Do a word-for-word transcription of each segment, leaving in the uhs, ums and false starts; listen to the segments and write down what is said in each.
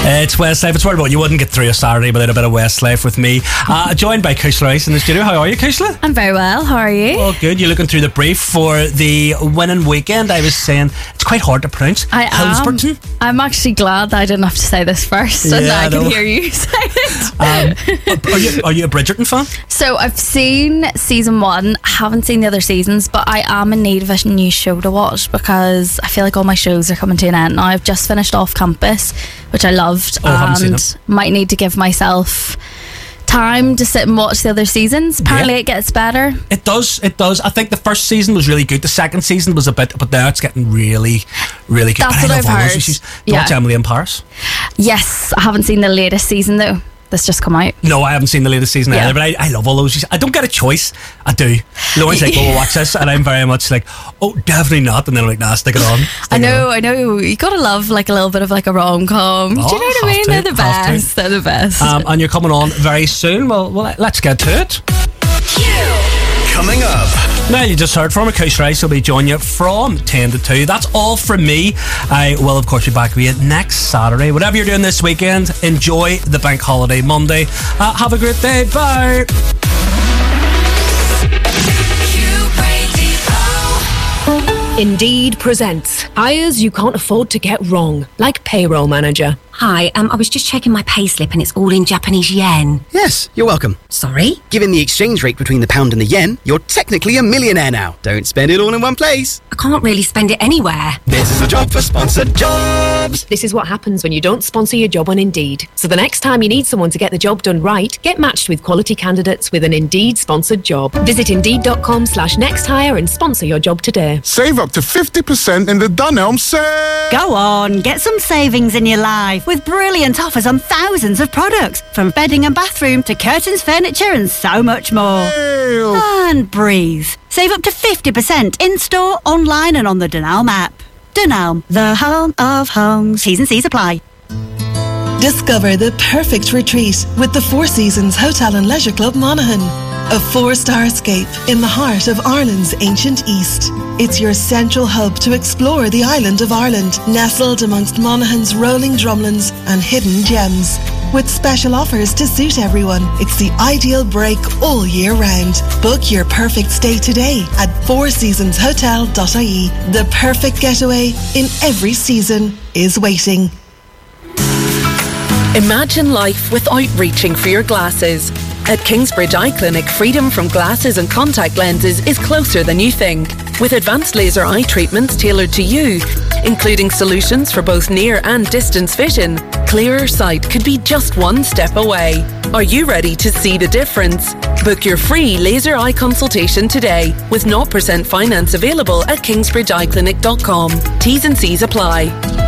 It's Westlife. It's worried about you wouldn't get through a Saturday without a bit of Westlife with me. Uh, joined by Kushla Rice in the studio. How are you, Kushla? I'm very well. How are you? Oh, good. You're looking through the brief for the winning weekend. I was saying it's quite hard to pronounce. I am. Hillsburton. I'm actually glad that I didn't have to say this first, and Yeah, I can no. hear you say it. Um, are you are you a Bridgerton fan? So I've seen season one. Haven't seen the other seasons, but I am in need of a new show to watch because I feel like all my shows are coming to an end now. I've just finished Off Campus, which I loved, Oh, I haven't seen and it. might need to give myself time to sit and watch the other seasons. Apparently, Yeah. it gets better. It does. It does. I think the first season was really good. The second season was a bit, but now it's getting really, really good. That's But I what love I've all those heard. issues. Do you Yeah. watch Emily in Paris? Yes, I haven't seen the latest season though. That's just come out. No, I haven't seen the latest season Yeah. either, but I, I love all those. I don't get a choice. I do. Lauren's like, "Oh, we'll watch this," and I'm very much like, "Oh, definitely not." And then I'm like, "Nah, stick it on." Stick I it know, on. I know. You gotta love like a little bit of like a rom com. Oh, Do you know what I have mean? to, They're the have to. best. They're the best. Um, and you're coming on very soon. Well, well, let's get to it. Coming up. Well, you just heard from a Kush Rice will be joining you from ten to two. That's all from me. I will, of course, be back with you next Saturday. Whatever you're doing this weekend, enjoy the bank holiday Monday. Uh, have a great day. Bye. Indeed presents hires you can't afford to get wrong, like payroll manager. Hi, um, I was just checking my payslip and it's all in Japanese yen. Yes, you're welcome. Sorry? Given the exchange rate between the pound and the yen, you're technically a millionaire now. Don't spend it all in one place. I can't really spend it anywhere. This is a job for sponsored jobs. This is what happens when you don't sponsor your job on Indeed. So the next time you need someone to get the job done right, get matched with quality candidates with an Indeed sponsored job. Visit indeed.com slash next hire and sponsor your job today. Save up to fifty percent in the Dunelm sale. Go on, get some savings in your life with brilliant offers on thousands of products, from bedding and bathroom to curtains, furniture and so much more. Sale. And breathe. Save up to fifty percent in-store, online and on the Dunelm app. Dunelm, the home of homes. T's and C's apply. Discover the perfect retreat with the Four Seasons Hotel and Leisure Club Monaghan. A four-star escape in the heart of Ireland's ancient East. It's your central hub to explore the island of Ireland, nestled amongst Monaghan's rolling drumlins and hidden gems. With special offers to suit everyone, it's the ideal break all year round. Book your perfect stay today at four seasons hotel dot I E. The perfect getaway in every season is waiting. Imagine life without reaching for your glasses. At Kingsbridge Eye Clinic, freedom from glasses and contact lenses is closer than you think. With advanced laser eye treatments tailored to you, including solutions for both near and distance vision, clearer sight could be just one step away. Are you ready to see the difference? Book your free laser eye consultation today with zero percent finance available at kingsbridge eye clinic dot com. T's and C's apply.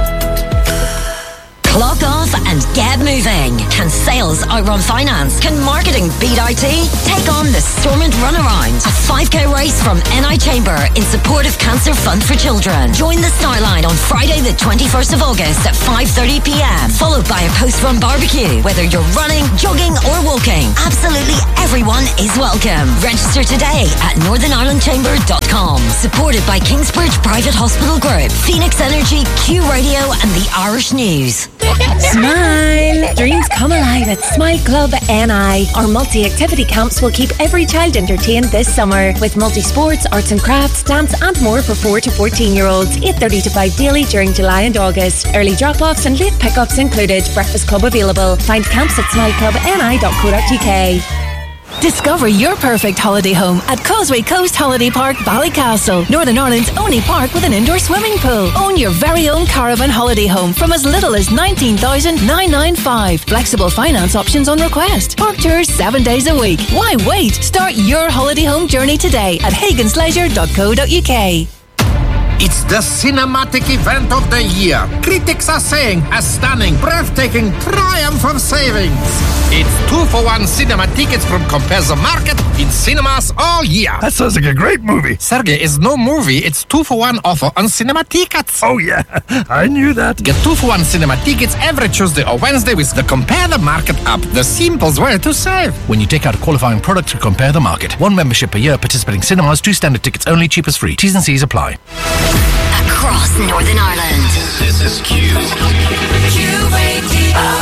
Clock off and get moving. Can sales outrun finance? Can marketing beat I T? Take on the Stormont Runaround, a five K race from N I Chamber in support of Cancer Fund for Children. Join the start line on Friday the twenty-first of August at five thirty p.m, followed by a post-run barbecue. Whether you're running, jogging or walking, absolutely everyone is welcome. Register today at northern ireland chamber dot com. Supported by Kingsbridge Private Hospital Group, Phoenix Energy, Q Radio and the Irish News. Smile! Dreams come alive at Smile Club N I. Our multi-activity camps will keep every child entertained this summer with multi-sports, arts and crafts, dance and more for four to fourteen year olds. eight thirty to five daily during July and August. Early drop-offs and late pickups included. Breakfast club available. Find camps at smile club n i dot co dot u k. Discover your perfect holiday home at Causeway Coast Holiday Park, Ballycastle, Northern Ireland's only park with an indoor swimming pool. Own your very own caravan holiday home from as little as nineteen thousand nine hundred ninety-five. Flexible finance options on request. Park tours seven days a week. Why wait? Start your holiday home journey today at hagans leisure dot co dot u k. It's the cinematic event of the year. Critics are saying a stunning, breathtaking triumph of savings. It's two for one cinema tickets from Compare the Market in cinemas all year. That sounds like a great movie. Sergey, it's no movie. It's two for one offer on cinema tickets. Oh, yeah. I knew that. Get two for one cinema tickets every Tuesday or Wednesday with the Compare the Market app. The simplest way to save. When you take out a qualifying product to Compare the Market. One membership per year, participating cinemas, two standard tickets only, cheapest free. T's and C's apply. Across Northern Ireland. This is Q. Q Radio.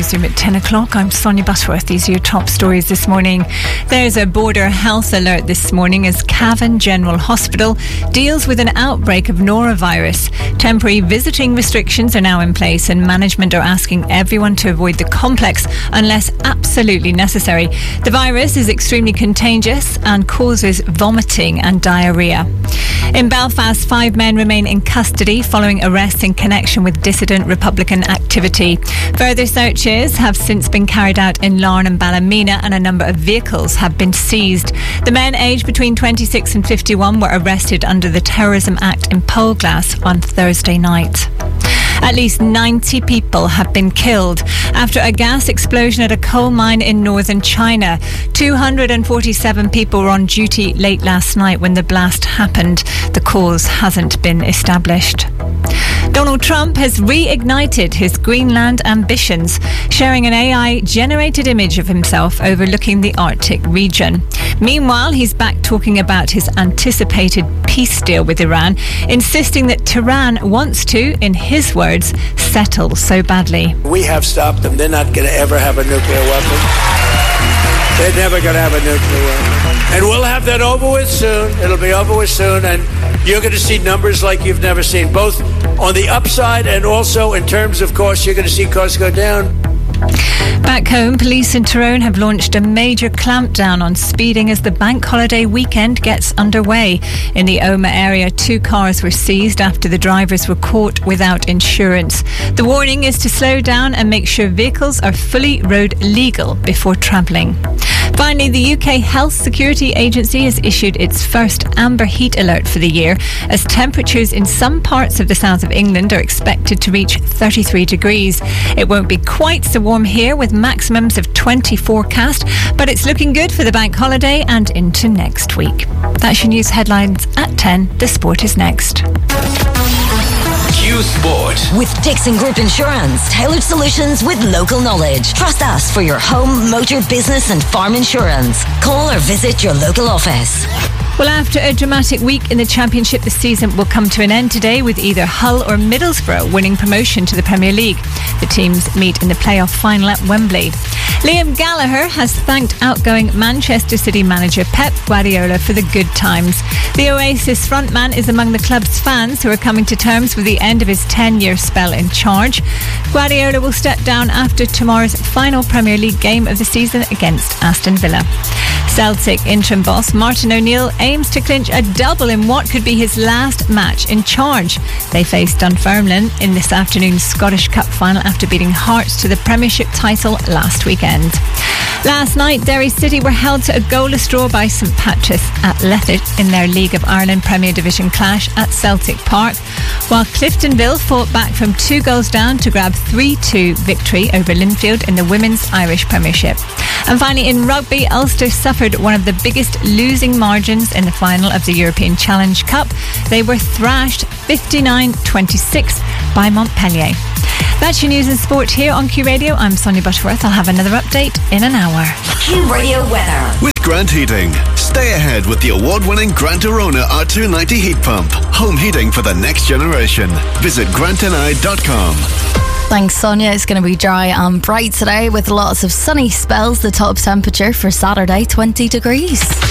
newsroom at ten o'clock. I'm Sonia Butterworth. These are your top stories this morning. There's a border health alert this morning as Cavan General Hospital deals with an outbreak of norovirus. Temporary visiting restrictions are now in place and management are asking everyone to avoid the complex unless absolutely necessary. The virus is extremely contagious and causes vomiting and diarrhoea. In Belfast, five men remain in custody following arrests in connection with dissident Republican activity. Further searches have since been carried out in Larne and Ballymena, and a number of vehicles have been seized. The men aged between twenty-six and fifty-one were arrested under the Terrorism Act in Polglass on Thursday night. At least ninety people have been killed after a gas explosion at a coal mine in northern China. two hundred forty-seven people were on duty late last night when the blast happened. The cause hasn't been established. Donald Trump has reignited his Greenland ambitions, sharing an A I-generated image of himself overlooking the Arctic region. Meanwhile, he's back talking about his anticipated peace deal with Iran, insisting that Tehran wants to, in his words, settle so badly. We have stopped them. They're not going to ever have a nuclear weapon. They're never going to have a nuclear weapon. And we'll have that over with soon. It'll be over with soon. And you're going to see numbers like you've never seen, both on the upside and also in terms of costs. You're going to see costs go down. Back home, police in Tyrone have launched a major clampdown on speeding as the bank holiday weekend gets underway. In the Omagh area, two cars were seized after the drivers were caught without insurance. The warning is to slow down and make sure vehicles are fully road legal before travelling. Finally, the U K Health Security Agency has issued its first amber heat alert for the year as temperatures in some parts of the south of England are expected to reach thirty-three degrees. It won't be quite so warm here with maximums of twenty forecast, but it's looking good for the bank holiday and into next week. That's your news headlines at ten. The sport is next. Q Sport. With Dixon Group Insurance, tailored solutions with local knowledge. Trust us for your home, motor, business and farm insurance. Call or visit your local office. Well, after a dramatic week in the Championship, the season will come to an end today with either Hull or Middlesbrough winning promotion to the Premier League. The teams meet in the playoff final at Wembley. Liam Gallagher has thanked outgoing Manchester City manager Pep Guardiola for the good times. The Oasis frontman is among the club's fans who are coming to terms with the end of his ten-year spell in charge. Guardiola will step down after tomorrow's final Premier League game of the season against Aston Villa. Celtic interim boss Martin O'Neill aims to clinch a double in what could be his last match in charge. They face Dunfermline in this afternoon's Scottish Cup final after beating Hearts to the Premiership title last weekend. Last night, Derry City were held to a goalless draw by St Patrick's Athletic in their League of Ireland Premier Division clash at Celtic Park, while Cliftonville fought back from two goals down to grab three two victory over Linfield in the Women's Irish Premiership. And finally, in rugby, Ulster suffered one of the biggest losing margins in the final of the European Challenge Cup. They were thrashed fifty-nine twenty-six by Montpellier. That's your news and sport here on Q Radio. I'm Sonia Butterworth. I'll have another update in an hour. Q Radio weather. With Grant Heating. Stay ahead with the award-winning Grant Arona R two ninety heat pump. Home heating for the next generation. Visit grant n i dot com. Thanks, Sonia. It's going to be dry and bright today with lots of sunny spells. The top temperature for Saturday, twenty degrees.